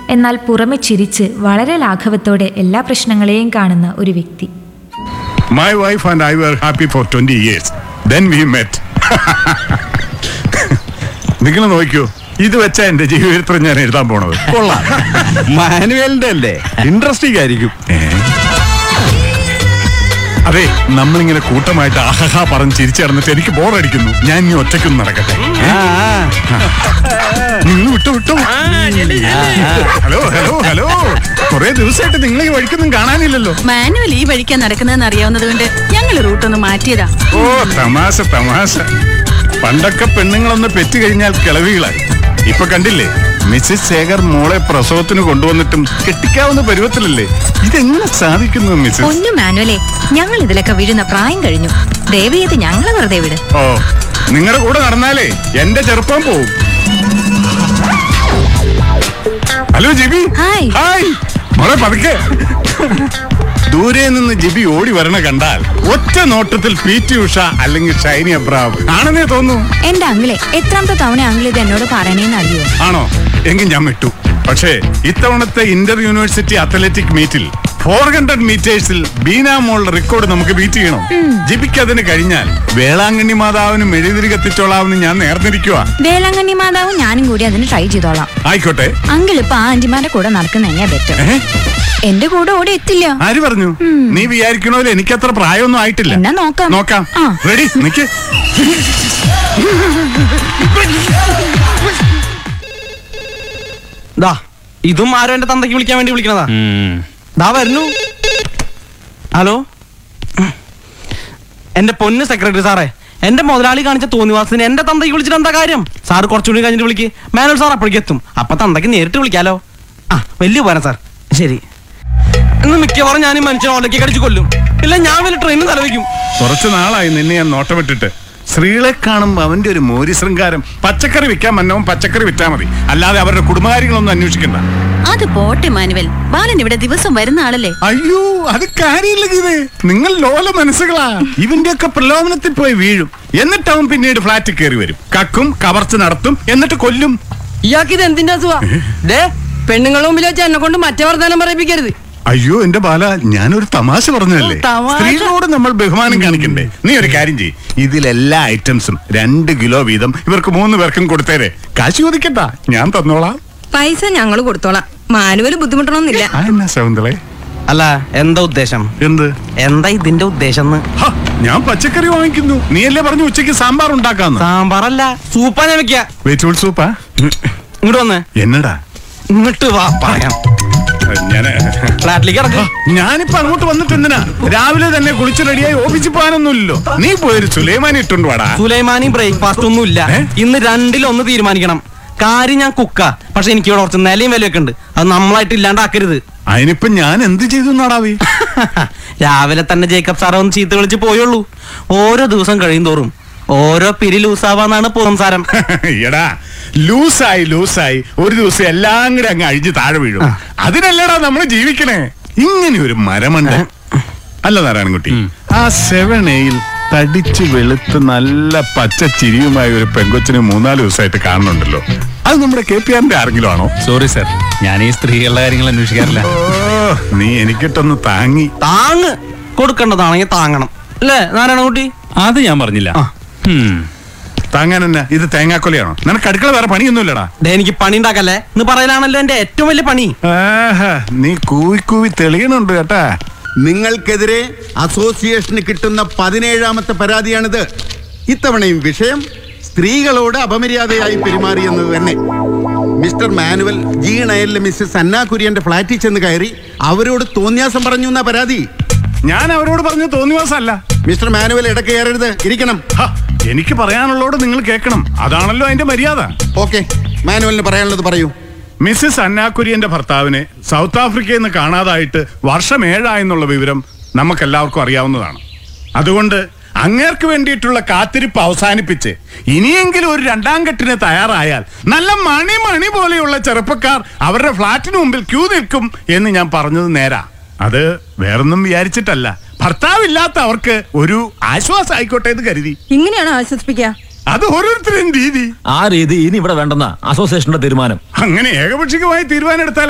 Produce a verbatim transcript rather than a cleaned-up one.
എന്നാൽ പുറമെ ചിരിച്ച് വളരെ ലാഘവത്തോടെ എല്ലാ പ്രശ്നങ്ങളെയും കാണുന്ന ഒരു വ്യക്തി. My wife and I were happy for twenty years. Then we met. നിങ്ങൾ നോക്കിയോ, ഇത് വെച്ചാ എന്റെ ജീവിതത്തിൽ ഞാൻ എഴുതാൻ പോണത്. കൊള്ളാം, മാനുവലിന്റെ അല്ലേ, ഇൻട്രസ്റ്റിംഗ് ആയിരിക്കും. അതെ, നമ്മളിങ്ങനെ കൂട്ടമായിട്ട് ആഹഹാ പറഞ്ഞ് ചിരിച്ചു നടന്നിട്ട് എനിക്ക് ബോറടിക്കുന്നു. ഞാൻ ഇനി ഒറ്റയ്ക്കൊന്നും നടക്കട്ടെ. നിങ്ങൾ വിട്ടോ വിട്ടോ. ഹലോ ഹലോ ഹലോ, കുറെ ദിവസമായിട്ട് നിങ്ങൾ ഈ വഴിക്കൊന്നും കാണാനില്ലല്ലോ. മാനുവൽ ഈ വഴിക്കാൻ നടക്കുന്നതെന്ന് അറിയാവുന്നത് കൊണ്ട് ഞങ്ങൾ റൂട്ടൊന്ന് മാറ്റിയതാ. ഓ തമാശ തമാശ. പണ്ടൊക്കെ പെണ്ണുങ്ങളൊന്ന് പെറ്റു കഴിഞ്ഞാൽ കിളവികളായി. ഇപ്പൊ കണ്ടില്ലേ, മിസ്സിസ് ശേഖർ മോളെ പ്രസവത്തിന് കൊണ്ടുവന്നിട്ടും കെട്ടിക്കാവുന്ന പരുവത്തിലല്ലേ. ഇതെങ്ങനെ സാധിക്കുന്നു മിസ്സിസ്? ഒന്നും മാനുവലേ, ഞങ്ങൾ ഇതിലൊക്കെ വീഴുന്ന പ്രായം കഴിഞ്ഞു. ദേവിയത് ഞങ്ങളെ വെറുതെ വിട്. ഓ, നിങ്ങളുടെ കൂടെ നടന്നാലേ എന്റെ ചെറുപ്പം പോവും. Hello GB. ഹായ്. ഹായ് മോളെ, പതുക്കെ. ദൂരെ നിന്ന് ജിബി ഓടി വരണ കണ്ടാൽ ഒറ്റ നോട്ടത്തിൽ പി ടി ഉഷ അല്ലെങ്കിൽ ഷൈനി അബ്രാം ആണെന്നേ തോന്നുന്നു. എന്റെ അങ്കിളെ, എത്രാമത്തെ തവണ അങ്കിൾ ഇത് എന്നോട് പറയണേന്ന് അറിയോ? ആണോ? എങ്കിൽ ഞാൻ വിട്ടു. പക്ഷേ ഇത്തവണത്തെ ഇന്റർ യൂണിവേഴ്സിറ്റി അത്ലറ്റിക് മീറ്റിൽ ഫോർ ഹൺഡ്രഡ് മീറ്റേഴ്സിൽ ബീന മോളുടെ റെക്കോർഡ് നമുക്ക് ബീറ്റ് ചെയ്യണം. ജിബിക്ക് അതിന് കഴിഞ്ഞാൽ വേളാങ്കണ്ണി മാതാവിനും മെഴുതിരി കത്തിച്ചോളാമെന്ന് ഞാൻ നേർന്നിരിക്കുക. വേളാങ്കണ്ണി മാതാവും ഞാനും കൂടി അതിന് ട്രൈ ചെയ്തോളാം. ആയിക്കോട്ടെ. അങ്കിൾ ഇപ്പൊ ആ ആന്റിമാരുടെ കൂടെ നടക്കുന്ന ബെറ്റർ. എന്റെ കൂടെ ഓടി എത്തില്ല. ആര് പറഞ്ഞു? നീ വിചാരിക്കണോലെ എനിക്കത്ര പ്രായമൊന്നും ആയിട്ടില്ല. എന്നാ നോക്കാം. നോക്കാം. റെഡി, നിക്ക്. ഇതും ആരോ എന്റെ തന്തയ്ക്ക് വിളിക്കാൻ വേണ്ടി വിളിക്കണതാ. ദാ വരുന്നു. ഹലോ, എന്റെ പൊന്ന് സെക്രട്ടറി സാറേ, എന്റെ മുതലാളി കാണിച്ച തോന്നിവാസത്തിന് എന്റെ തന്തയ്ക്ക് വിളിച്ചിട്ട് എന്താ കാര്യം? സാറ് കുറച്ചുകൂടി കഴിഞ്ഞിട്ട് വിളിക്ക്. മാനുവൽ സാർ അപ്പോഴേക്ക് എത്തും. അപ്പൊ തന്തയ്ക്ക് നേരിട്ട് വിളിക്കാലോ. ആ, വലിയ പോരാ സാർ. ശരി. ഇന്ന് മിക്കവാറും ഞാൻ ഈ മനുഷ്യനെ ഓലയ്ക്ക് കടിച്ചു കൊല്ലും. ഇല്ല, ഞാൻ വലിയ ട്രെയിനിൽ തലവയ്ക്കും. കുറച്ചു നാളായി നിന്നെ ഞാൻ നോട്ടമിട്ടിട്ട്. സ്ത്രീകളെ കാണുമ്പോ അവന്റെ ഒരു മോരി ശൃംഗാരം. പച്ചക്കറി വിൽക്കാൻ മന്നവും പച്ചക്കറി വിറ്റാ മതി, അല്ലാതെ അവരുടെ കുടുംബകാര്യങ്ങളൊന്നും അന്വേഷിക്കണ്ട. അത് പോട്ടെ മാനുവൽ, ബാലൻ ഇവിടെ ദിവസം വരുന്ന ആളല്ലേ. അയ്യോ, അത് കാര്യമില്ല ഗീതേ. നിങ്ങൾ ലോല മനസ്സുകളാ. ഇവന്റെ ഒക്കെ പ്രലോഭനത്തിൽ പോയി വീഴും. എന്നിട്ട് അവൻ പിന്നീട് ഫ്ലാറ്റിൽ കയറി വരും, കക്കും കവർച്ച നടത്തും, എന്നിട്ട് കൊല്ലും. ഇയാൾക്ക് ഇത് എന്തിന്റെ അസുഖ? പെണ്ണുങ്ങളുടെ മുമ്പിൽ വെച്ച് എന്നെ കൊണ്ട് മറ്റേ വർത്താനം പറയിപ്പിക്കരുത്. അയ്യോ എന്റെ ബാല, ഞാനൊരു തമാശ പറഞ്ഞതല്ലേ. സ്ത്രീകളോട് നമ്മൾ ബഹുമാനം കാണിക്കണ്ടേ? നീ ഒരു കാര്യം ചെയ്യ്, ഇതിലെല്ലാ ഐറ്റംസും രണ്ട് കിലോ വീതം ഇവർക്ക് മൂന്ന് പേർക്കും കൊടുത്തേരെ. കാശ് ചോദിക്കട്ടാ, ഞാൻ തന്നോളാം. പൈസ ഞങ്ങൾ കൊടുത്തോളാം. മാനുവൽ ബുദ്ധിമുട്ടണമെന്നില്ല. എന്നാ ശകുന്തളെ? അല്ല, എന്താ ഉദ്ദേശം? എന്ത്? എന്താ ഇതിന്റെ ഉദ്ദേശം? ഞാൻ പച്ചക്കറി വാങ്ങിക്കുന്നു. നീയല്ലേ പറഞ്ഞു ഉച്ചയ്ക്ക് സാമ്പാർ ഉണ്ടാക്കാന്ന്? സാമ്പാറല്ല, സൂപ്പാ ഞാൻ വെക്കാ. വെജിറ്റബിൾ സൂപ്പാ? ഇങ്ങോട്ട് വന്നേ. എന്നടാ? ഇങ്ങോട്ട് വാ, പറയാം. ഫ്ലാറ്റിലേക്ക് ഇറങ്ങ. ഞാനിപ്പോ അങ്ങോട്ട് വന്നിട്ട് എന്തിനാ? രാവിലെ തന്നെ കുളിച്ച് റെഡിയായി ഓഫീസിൽ പോകാനൊന്നുമില്ലോ. നീ പോയൊരു സുലൈമാനി ഇട്ടുണ്ട് വാടാ. സുലൈമാനി ബ്രേക്ക്ഫാസ്റ്റ് ഒന്നും ഇല്ല. ഇന്ന് രണ്ടിലൊന്ന് തീരുമാനിക്കണം. കാര്യം ഞാൻ കുക്കാ, പക്ഷെ എനിക്ക് ഇവിടെ കുറച്ച് നിലയും വിലയൊക്കെ ഉണ്ട്. അത് നമ്മളായിട്ട് ഇല്ലാണ്ടാക്കരുത്. അതിനിപ്പോ ഞാൻ എന്ത് ചെയ്തു നാടാവേ? രാവിലെ തന്നെ ജേക്കബ് സാറെ ഒന്ന് ചീത്ത വിളിച്ച് പോയുള്ളൂ. ഓരോ ദിവസം കഴിയും തോറും ഓരോ പിരി ലൂസാവാന്നാണ് സംസാരം. എടാ, ലൂസായി ലൂസായി ഒരു ദിവസം എല്ലാം കൂടെ അങ്ങ് അഴിഞ്ഞ് താഴെ വീഴും. അതിനല്ലടാ നമ്മൾ ജീവിക്കണേ. ഇങ്ങനെ ഒരു മരമണ്ട അല്ല നാരായണൻകുട്ടി. ആ സെവൻ എയിൽ തടിച്ചു വെളുത്ത് നല്ല പച്ച ചിരിയുമായ ഒരു പെങ്കൊച്ചിനെ മൂന്നാല് ദിവസമായിട്ട് കാണുന്നുണ്ടല്ലോ. അത് നമ്മുടെ കെ പി ആറിന്റെ ആരെങ്കിലും ആണോ? സോറി സർ, ഞാൻ ഈ സ്ത്രീകളുടെ കാര്യങ്ങൾ അന്വേഷിക്കാറില്ല. ഓ, നീ എനിക്കിട്ടൊന്ന് താങ്ങി. താങ്ങ് കൊടുക്കേണ്ടതാണെങ്കിൽ താങ്ങണം അല്ലേ നാരായണൻകുട്ടി? അത് ഞാൻ പറഞ്ഞില്ല. താങ്ങാൻ തന്നെ ഇത് തേങ്ങാക്കൊലയാണോ? നിനക്ക് അടുക്കള വേറെ പണിയൊന്നുമില്ലടാ. എനിക്ക് പണി ഉണ്ടാക്കല്ലേ എന്ന് പറയലാണല്ലോ എന്റെ ഏറ്റവും വലിയ പണി. നീ കൂവി കൂവി തെളിയണുണ്ട് കേട്ടാ. നിങ്ങൾക്കെതിരെ അസോസിയേഷന് കിട്ടുന്ന പതിനേഴാമത്തെ പരാതിയാണിത്. ഇത്തവണയും വിഷയം സ്ത്രീകളോട് അപമര്യാദയായി പെരുമാറിയെന്നത് തന്നെ. മിസ്റ്റർ മാനുവൽ ജി നയലിലെ മിസ്സസ് അന്ന കുര്യന്റെ ഫ്ളാറ്റിൽ ചെന്ന് കയറി അവരോട് തോന്നിയാസം പറഞ്ഞു എന്നാ പരാതി. ഞാൻ അവരോട് പറഞ്ഞു തോന്നിവാസമല്ല. മിസ്റ്റർ മാനുവൽ ഇടയ്ക്ക് കയറരുത്, ഇരിക്കണം. എനിക്ക് പറയാനുള്ളോട് നിങ്ങൾ കേൾക്കണം. അതാണല്ലോ അതിന്റെ മര്യാദ. ഓക്കെ, മാനുവലിന് പറയാനുള്ളത് പറയൂ. മിസ്സിസ് അന്ന കുര്യന്റെ ഭർത്താവിനെ സൗത്ത് ആഫ്രിക്കയിൽ നിന്ന് കാണാതായിട്ട് വർഷം ഏഴായെന്നുള്ള വിവരം നമുക്കെല്ലാവർക്കും അറിയാവുന്നതാണ്. അതുകൊണ്ട് അങ്ങേർക്ക് വേണ്ടിയിട്ടുള്ള കാത്തിരിപ്പ് അവസാനിപ്പിച്ച് ഇനിയെങ്കിലും ഒരു രണ്ടാം കെട്ടിന് തയ്യാറായാൽ നല്ല മണി മണി പോലെയുള്ള ചെറുപ്പക്കാർ അവരുടെ ഫ്ളാറ്റിന് മുമ്പിൽ ക്യൂ നിൽക്കും എന്ന് ഞാൻ പറഞ്ഞത് നേരാ. അത് വേറൊന്നും വിചാരിച്ചിട്ടല്ല. ഭർത്താവില്ലാത്ത അവർക്ക് ഒരു ആശ്വാസം ആയിക്കോട്ടെ എന്ന് കരുതി. ഇങ്ങനെയാണോ ആശ്വസിപ്പിക്കുക? അത് ഓരോരുത്തരും രീതി. ആ രീതി ഇനി ഇവിടെ വേണ്ടെന്ന അസോസിയേഷന്റെ തീരുമാനം. അങ്ങനെ ഏകപക്ഷീയമായി തീരുമാനം എടുത്താൽ